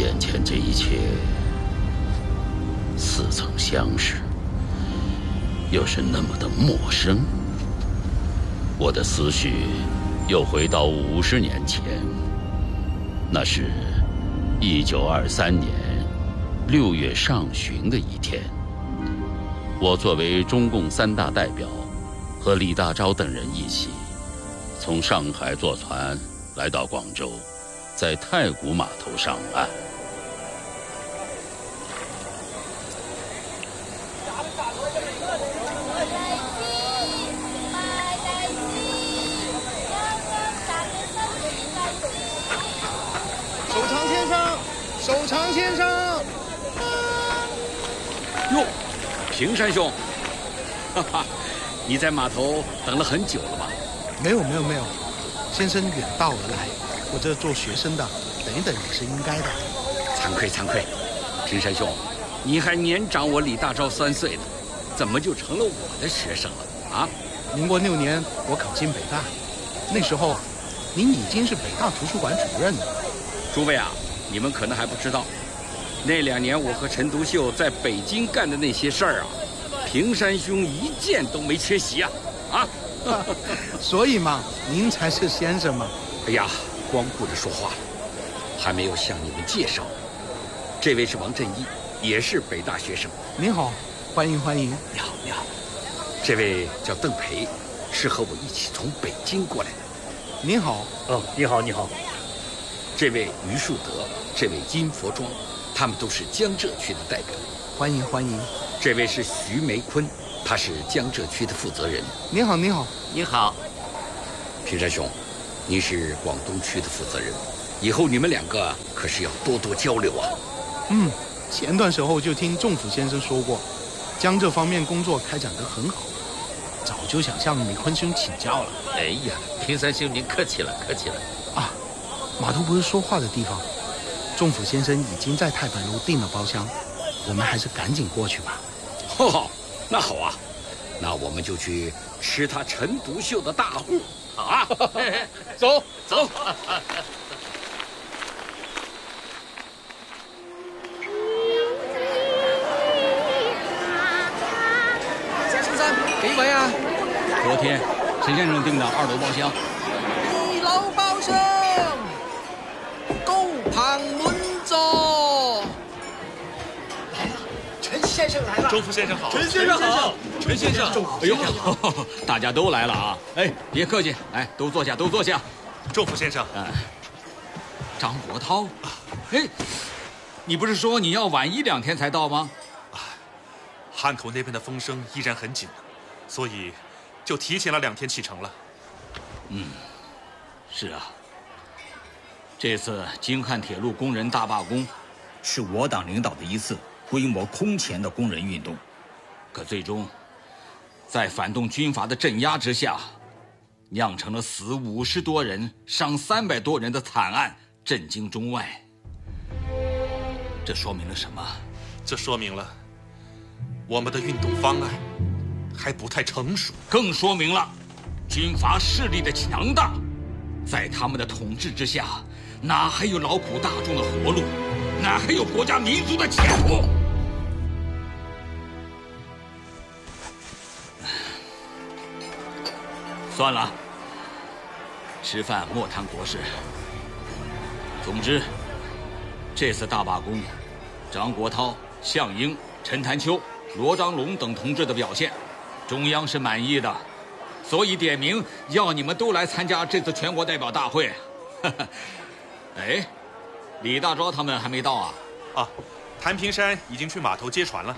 眼前这一切似曾相识，又是那么的陌生。我的思绪又回到50年前，那是1923年6月上旬的一天。我作为中共3大代表，和李大钊等人一起，从上海坐船来到广州，在太古码头上岸。 守常先生，守常先生。 哟，平山兄，哈哈，你在码头等了很久了吧？ 没有，先生远道而来，我这做学生的，等一等也是应该的。 惭愧，平山兄，你还年长我李大钊3岁呢，怎么就成了我的学生了啊？ 民国6年，我考进北大，那时候您已经是北大图书馆主任了。 诸位啊，你们可能还不知道，那2年我和陈独秀在北京干的那些事儿啊，平山兄一件都没缺席啊！ 所以嘛，您才是先生嘛。 哎呀，光顾着说话了，还没有向你们介绍。这位是王振一，也是北大学生。 您好，欢迎。 你好。这位叫邓培，是和我一起从北京过来的。 您好。 哦，你好。 这位于树德，这位金佛庄，他们都是江浙区的代表。 欢迎。 这位是徐梅坤，他是江浙区的负责人。 您好。 你好。 平山兄，你是广东区的负责人，以后你们2个可是要多多交流啊。 前段时候就听仲甫先生说过，江浙方面工作开展得很好，早就想向梅坤兄请教了。 哎呀，平山兄您客气了啊，码头不是说话的地方，仲甫先生已经在太白楼订了包厢，我们还是赶紧过去吧。 那好啊，那我们就去吃他陈独秀的大户。好啊， 走。 先生，几位啊？ 昨天陈先生订的2楼包厢。 2楼包厢，高朋满座。 陈先生来了。 钟福先生好。 陈先生好。 陈先生。 哎呦，大家都来了啊！哎，别客气，来，都坐下。 钟福先生。 张国焘，哎，你不是说你要晚1-2天才到吗？ 汉口那边的风声依然很紧，所以就提前了2天启程了。 是啊，这次京汉铁路工人大罢工，是我党领导的一次规模空前的工人运动，可最终在反动军阀的镇压之下，酿成了死50多人、伤300多人的惨案，震惊中外。这说明了什么？ 这说明了我们的运动方案还不太成熟， 更说明了军阀势力的强大。在他们的统治之下，哪还有劳苦大众的活路？哪还有国家民族的前途？算了，吃饭莫谈国事。总之，这次大罢工，张国焘、项英、陈潭秋、罗章龙等同志的表现，中央是满意的，所以点名要你们都来参加这次全国代表大会。哎，李大钊他们还没到啊？ 谭平山已经去码头接船了。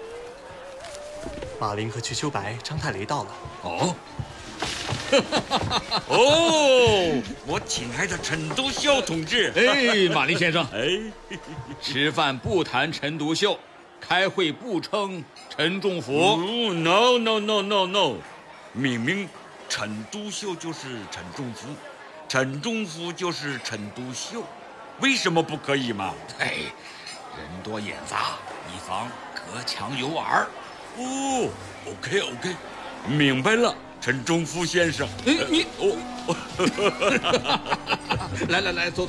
马林和瞿秋白、张太雷到了。 我亲爱的陈独秀同志。 哎，马林先生，吃饭不谈陈独秀，开会不称陈仲甫。 No， 明明陈独秀就是陈仲甫，陈仲甫就是陈独秀，为什么不可以嘛？人多眼杂，以防隔墙有耳。OK， 明白了。 陈仲福先生。 你来，坐。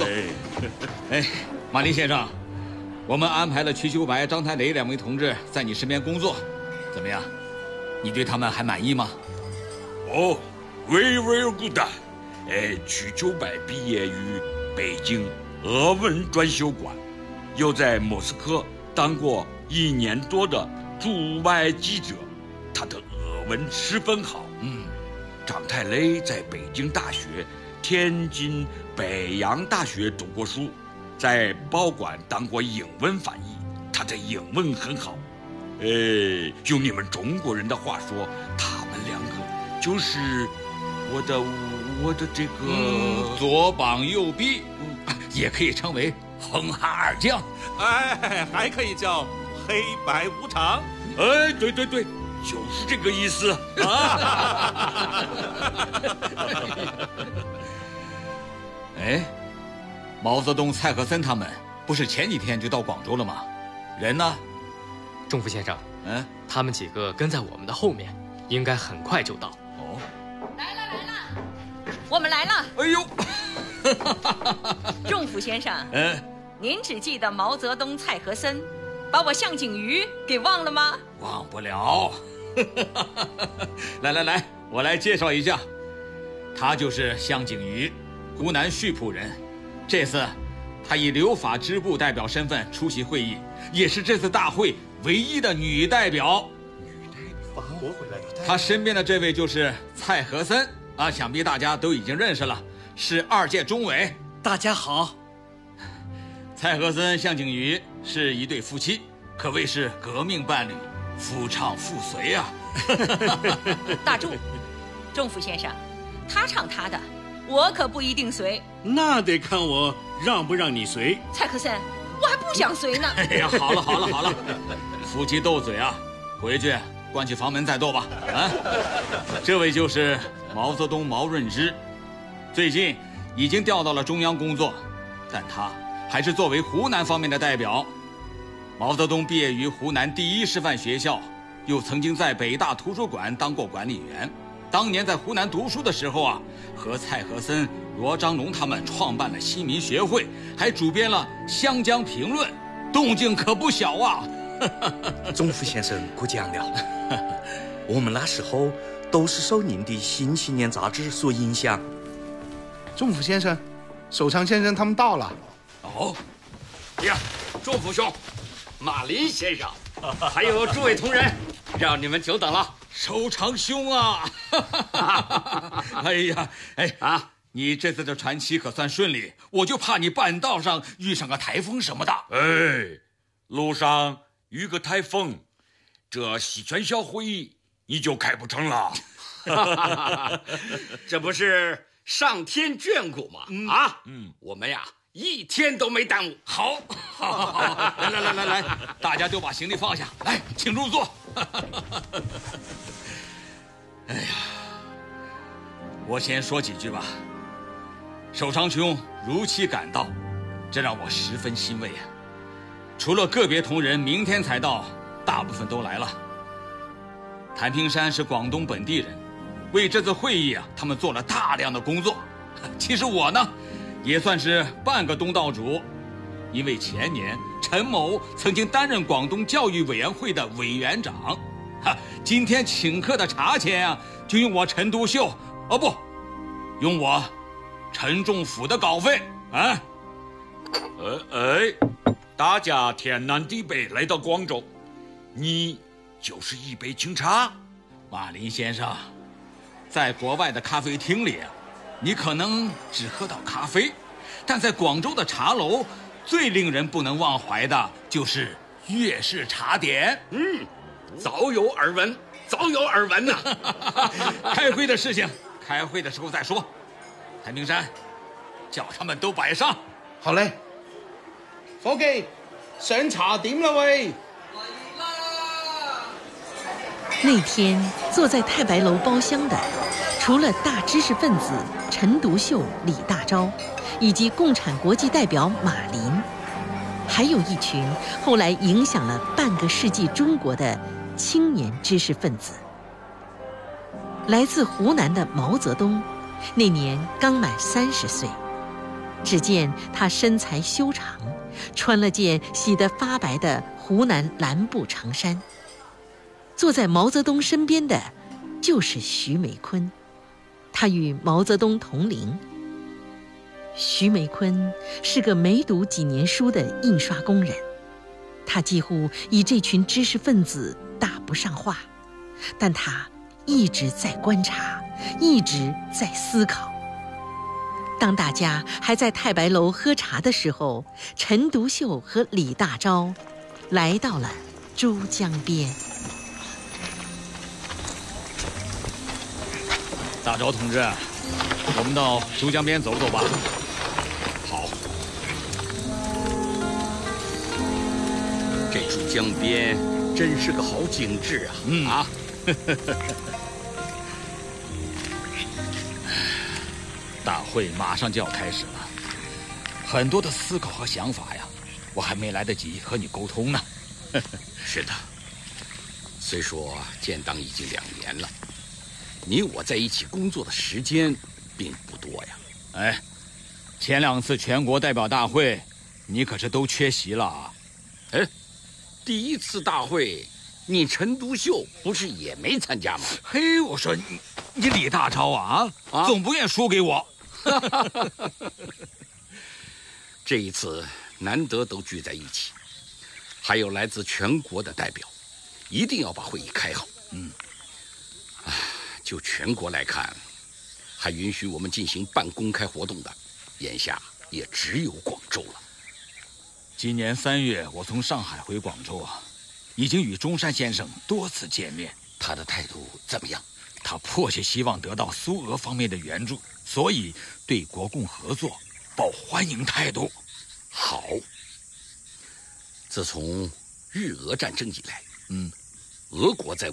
马林先生，我们安排了瞿秋白、张太雷2位同志在你身边工作，怎么样？你对他们还满意吗？ 哦 ，very good。瞿秋白毕业于北京俄文专修馆，又在莫斯科当过1年多的驻外记者，他的俄文十分好。张太雷在北京大学、天津北洋大学读过书，在报馆当过英文翻译，他的英文很好。用你们中国人的话说，他们2个就是我的这个左膀右臂，也可以称为哼哈2将。 还可以叫黑白无常。 对，就是这个意思啊。 毛泽东、蔡和森他们不是前几天就到广州了吗？人呢？ 仲福先生，他们几个跟在我们的后面，应该很快就到。 哦， 来了，我们来了。 哎呦， 仲福先生，您只记得毛泽东、蔡和森，把我项景瑜给忘了吗？ 忘不了。来，我来介绍一下，他就是项景瑜，湖南溆浦人。这次他以留法支部代表身份出席会议，也是这次大会唯一的女代表。 法国回来的。 他身边的这位就是蔡和森啊，想必大家都已经认识了，是2届中委。 大家好。 蔡和森、项景瑜是一对夫妻，可谓是革命伴侣，夫唱妇随啊。 大柱，仲福先生，他唱他的，我可不一定随。 那得看我让不让你随。 蔡和森，我还不想随呢。 哎呀，好了，夫妻斗嘴啊，回去关起房门再斗吧。这位就是毛泽东毛润之，最近已经调到了中央工作，但他还是作为湖南方面的代表。毛泽东毕业于湖南第1师范学校，又曾经在北大图书馆当过管理员。当年在湖南读书的时候啊，和蔡和森、罗章龙他们创办了新民学会，还主编了《湘江评论》，动静可不小啊。 仲福先生过奖了，我们那时候都是受您的《新青年》杂志所影响。 仲福先生、守常先生他们到了。 呀，仲福兄，马林先生，还有诸位同仁，让你们久等了。 守常兄啊！你这次的传奇可算顺利，我就怕你半道上遇上个台风什么的。 路上遇个台风，这西全校会议你就开不成了。 这不是上天眷顾吗？我们呀1天都没耽误。 好，来，大家都把行李放下，来，请入座。哎呀，我先说几句吧。守常兄如期赶到，这让我十分欣慰啊。除了个别同仁明天才到，大部分都来了。谭平山是广东本地人，为这次会议啊，他们做了大量的工作。其实我呢，也算是半个东道主，因为前年陈某曾经担任广东教育委员会的委员长。今天请客的茶钱啊，就用我陈独秀，用我陈仲甫的稿费啊。 大家天南地北来到广州，你就是一杯清茶。 马林先生，在国外的咖啡厅里，你可能只喝到咖啡，但在广州的茶楼，最令人不能忘怀的就是粤式茶点。 早有耳闻呐。 开会的事情，开会的时候再说。谭平山，叫他们都摆上。 好嘞。伙計，上茶點啦喂！ 那天坐在太白樓包廂的，除了大知識分子陳獨秀、李大钊，以及共產國際代表馬林，還有一群後來影響了半個世紀中國的青年知識分子。 来自湖南的毛泽东，那年刚满30岁。只见他身材修长，穿了件洗得发白的湖南蓝布长衫。坐在毛泽东身边的就是徐梅坤，他与毛泽东同龄。徐梅坤是个没读几年书的印刷工人，他几乎与这群知识分子搭不上话，但他一直在观察，一直在思考。当大家还在太白楼喝茶的时候，陈独秀和李大钊来到了珠江边。 大钊同志，我们到珠江边走走吧。 好。这珠江边真是个好景致啊！ 大会马上就要开始了，很多的思考和想法呀，我还没来得及和你沟通呢。 是的，虽说建党已经2年了，你我在一起工作的时间并不多呀。 哎，前2次全国代表大会，你可是都缺席了啊。 哎，第1次大会，你陈独秀不是也没参加吗？ 嘿，我说你李大钊啊，总不愿输给我。 这一次难得都聚在一起，还有来自全国的代表，一定要把会议开好。就全国来看，还允许我们进行半公开活动的，眼下也只有广州了。 今年3月，我从上海回广州啊，已经与中山先生多次见面。 他的态度怎么样？ 他迫切希望得到苏俄方面的援助，所以对国共合作抱欢迎态度。 好。自从日俄战争以来，俄国在